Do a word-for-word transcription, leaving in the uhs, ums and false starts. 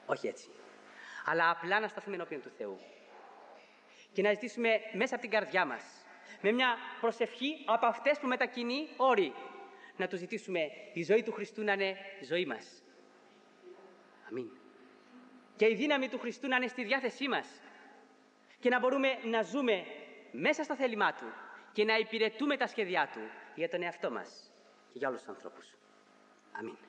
Όχι έτσι. Αλλά απλά να σταθούμε ενώπιον του Θεού. Και να ζητήσουμε μέσα από την καρδιά μας, με μια προσευχή από αυτές που μετακινεί όρη, να του ζητήσουμε η ζωή του Χριστού να είναι ζωή μας. Αμήν. Και η δύναμη του Χριστού να είναι στη διάθεσή μας και να μπορούμε να ζούμε μέσα στο θέλημά Του και να υπηρετούμε τα σχέδιά Του για τον εαυτό μας και για όλους τους ανθρώπους. Αμήν.